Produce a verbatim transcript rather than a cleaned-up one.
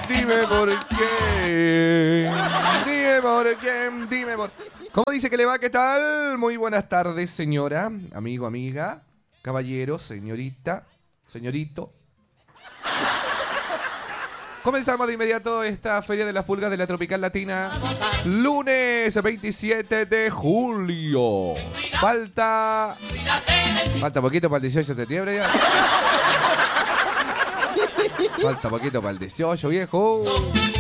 Dime por qué. Dime por qué. Dime por qué. ¿Cómo dice que le va? ¿Qué tal? Muy buenas tardes, señora, amigo, amiga, caballero, señorita, señorito. Comenzamos de inmediato esta Feria de las Pulgas de la Tropical Latina. Lunes veintisiete de julio. Falta... Falta poquito para el dieciocho de septiembre ya. Falta poquito para el dieciocho, viejo.